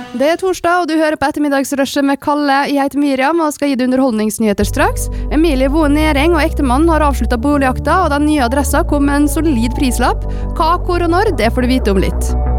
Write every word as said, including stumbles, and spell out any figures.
Det er torsdag, og du hører på ettermiddagsrushet med Kalle. Jeg heter Miriam og skal gi deg underholdningsnyheter straks. Emilie Voe Næring og ektemannen har avsluttet boligjakta, og den nye adressa kom med en solid prislapp. Hva, hvor og når, det får du vite om litt.